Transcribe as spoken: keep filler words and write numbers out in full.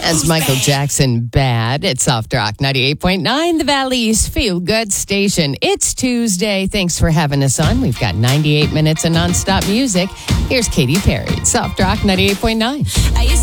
As Michael Jackson, Bad. It's Soft Rock ninety-eight point nine, the Valley's Feel Good Station. It's Tuesday. Thanks for having us on. We've got ninety-eight minutes of nonstop music. Here's Katy Perry, Soft Rock ninety-eight point nine. I used